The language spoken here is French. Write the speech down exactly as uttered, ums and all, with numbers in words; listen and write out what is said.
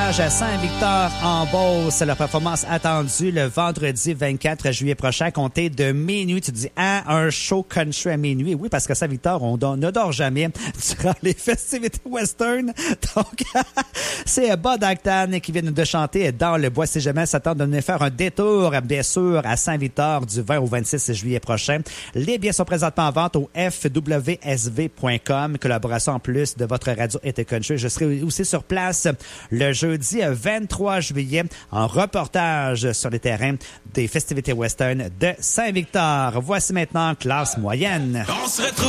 passage à Saint-Victor-en-Beauce. La performance attendue le vendredi vingt-quatre juillet prochain, à compter de minuit. Tu dis, ah, un show country à minuit. Oui, parce que Saint-Victor, on do- ne dort jamais durant les festivités western. Donc, c'est Bud Acton qui vient de chanter Dans le bois. Si jamais s'attend de venir faire un détour, bien sûr, à Saint-Victor du vingt au vingt-six juillet prochain. Les billets sont présentement en vente au f w s v point com. Collaboration en plus de votre radio Été Country. Je serai aussi sur place le jeudi vingt-trois juillet en reportage sur les terrains des festivités western de Saint-Victor. Voici maintenant classe moyenne. On se retrouve